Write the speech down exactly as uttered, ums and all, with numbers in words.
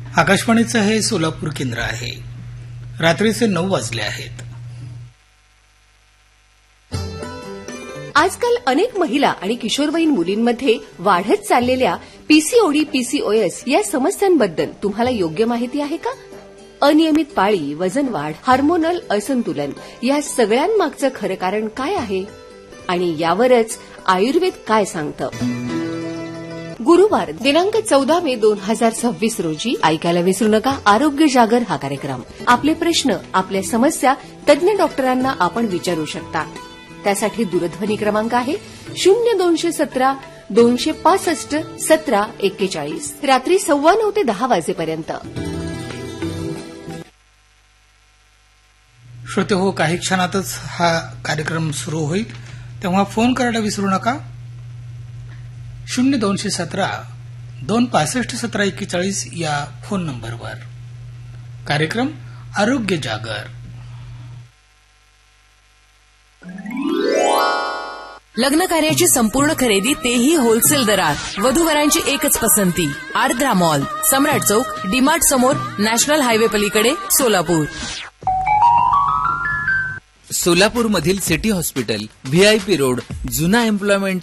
आकाशवाणीचं हे सोलापूर केंद्र आहे. रात्रीचे नऊ वाजले आहेत. आजकाल अनेक महिला आणि किशोरवयीन मुलींमध्ये वाढत चाललेल्या पीसीओडी पीसीओएस या समस्यांबद्दल तुम्हाला योग्य माहिती आहे का? अनियमित पाळी, वजन वाढ, हार्मोनल असंतुलन या सगळ्यांमागचं खरं कारण काय आहे आणि यावरच आयुर्वेद काय सांगतं? गुरुवार दिनांक चौदा मे दोन हजार सव्वीस रोजी ऐकायला विसरू नका आरोग्य जागर हा कार्यक्रम. आपले प्रश्न, आपल्या समस्या तज्ज्ञ डॉक्टरांना आपण विचारू शकता. त्यासाठी दूरध्वनी क्रमांक आहे शून्य दोनशे सतरा दोनशे पासष्ट सतरा एक्केचाळीस. रात्री सव्वा नऊ ते दहा वाजेपर्यंत. श्रोते हो, काही क्षणातच हा कार्यक्रम सुरू होईल, तेव्हा फोन करायला विसरू नका. शून्य दोनशे सतरा दोन पासष्ट सतरा एक्केचाळीस या फोन नंबरवर. कार्यक्रम आरोग्य जागर. लग्न कार्याची संपूर्ण खरेदी, तेही होलसेल दरात. वधूवरांची एकच पसंती, आर्द्रा मॉल, सम्राट चौक, डीमार्ट समोर, नॅशनल हायवे पलीकडे, Solapur. सोलापूरमधील city hospital, VIP road, जुना एम्प्लॉयमेंट